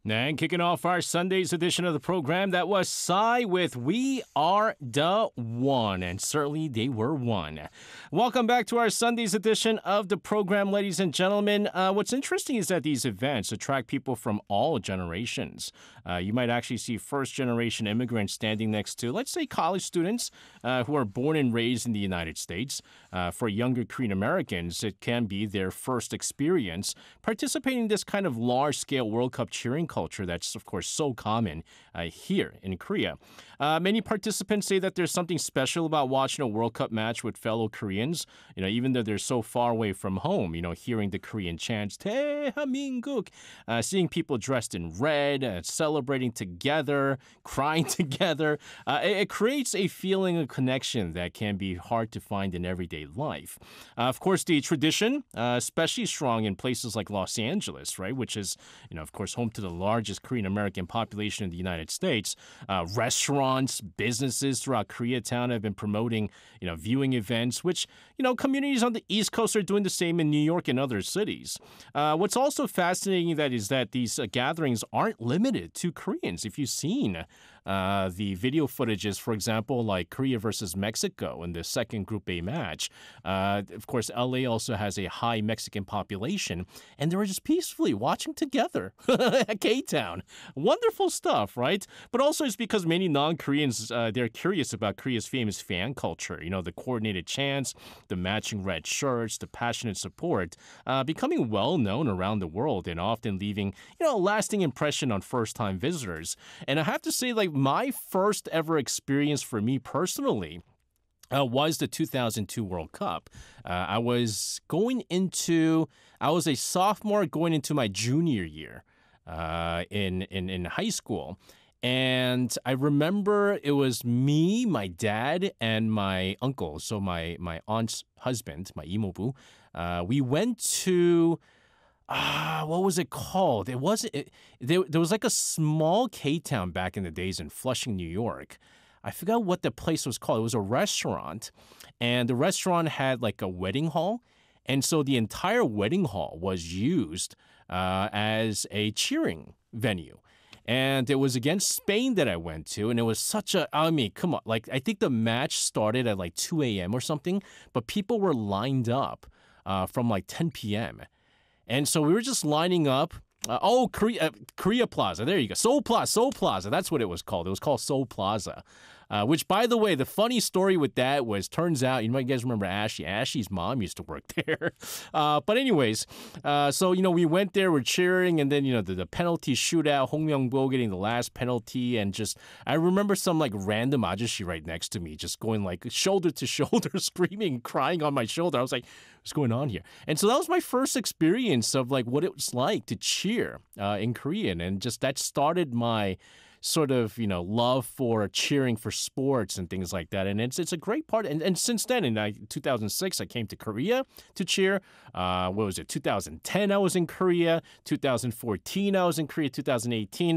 And kicking off our Sunday's edition of the program, that was Psy with We Are the One. And certainly they were one. Welcome back to our Sunday's edition of the program, ladies and gentlemen. What's interesting is that these events attract people from all generations. You might actually see first-generation immigrants standing next to, let's say, college students who are born and raised in the United States. For younger Korean Americans, it can be their first experience participating in this kind of large-scale World Cup cheering culture that's, of course, so common here in Korea. Many participants say that there's something special about watching a World Cup match with fellow Koreans, even though they're so far away from home, hearing the Korean chants, 대한민국, seeing people dressed in red, celebrating together, crying together. It creates a feeling of connection that can be hard to find in everyday life. Of course, the tradition, especially strong in places like Los Angeles, right, which is, of course, home to the largest Korean American population in the United States. Restaurants, businesses throughout Koreatown have been promoting, viewing events, which, communities on the East Coast are doing the same in New York and other cities. What's also fascinating is that these gatherings aren't limited to Koreans. If you've seen the video footages, for example, like Korea versus Mexico in the second Group A match, of course, LA also has a high Mexican population, and they were just peacefully watching together at K-Town. Wonderful stuff, right? But also it's because many non-Koreans, they're curious about Korea's famous fan culture, the coordinated chants, the matching red shirts, the passionate support, becoming well-known around the world and often leaving, a lasting impression on first-time visitors. And I have to say, my first ever experience for me personally was the 2002 World Cup. I was a sophomore going into my junior year in high school. And I remember it was me, my dad, and my uncle, so my aunt's husband, my i모부. We went to... what was it called? There was like a small K-Town back in the days in Flushing, New York. I forgot what the place was called. It was a restaurant, and the restaurant had like a wedding hall. And so the entire wedding hall was used as a cheering venue. And it was against Spain that I went to, and it was come on. I think the match started at 2 a.m. or something, but people were lined up from 10 p.m. And so we were just lining up. Korea Plaza. There you go. Seoul Plaza. That's what it was called. It was called Seoul Plaza. Which, by the way, the funny story with that was, turns out, you guys remember Ashley. Ashley's mom used to work there. But anyways, so, we went there, we're cheering, and then, the penalty shootout, Hong Myung-bo getting the last penalty, and I remember some, random ajashi right next to me, just going, shoulder to shoulder, screaming, crying on my shoulder. I was like, what's going on here? And so that was my first experience of, what it was like to cheer in Korean, and just that started my sort of, love for cheering for sports and things like that. And it's a great part. And since then, in 2006, I came to Korea to cheer. 2010, I was in Korea. 2014, I was in Korea. 2018,